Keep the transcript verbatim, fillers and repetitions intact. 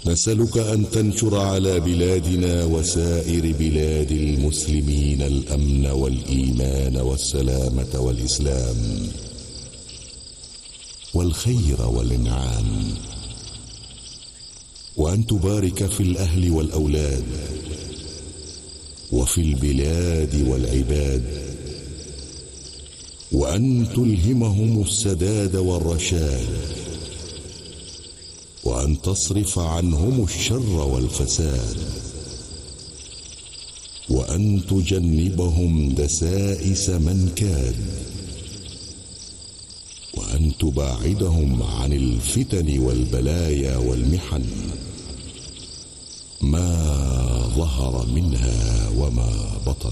نسألك أن تنشر على بلادنا وسائر بلاد المسلمين الأمن والإيمان والسلامة والإسلام والخير والإنعام، وأن تبارك في الأهل والأولاد وفي البلاد والعباد، وأن تلهمهم السداد والرشاد، وأن تصرف عنهم الشر والفساد، وأن تجنبهم دسائس من كاد، وأن تباعدهم عن الفتن والبلايا والمحن ما ظهر منها وما بطن.